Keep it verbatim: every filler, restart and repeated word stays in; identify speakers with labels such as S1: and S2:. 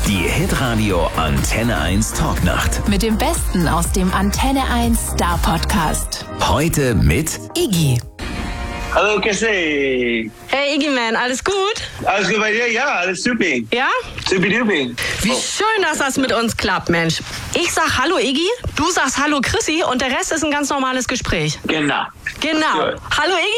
S1: Die Hitradio Antenne eins Talknacht.
S2: Mit dem Besten aus dem Antenne eins Star Podcast.
S1: Heute mit
S2: Iggy.
S3: Hallo Cassie.
S4: Hey Iggy Man, alles gut?
S3: Alles gut bei dir? Ja, alles super.
S4: Ja?
S3: Supi-dupi.
S4: Wie
S3: Oh.
S4: schön, dass das mit uns klappt, Mensch. Ich sag Hallo Iggy, du sagst Hallo Chrissy und der Rest ist ein ganz normales Gespräch.
S3: Genau.
S4: Genau.
S3: Gut.
S4: Hallo Iggy.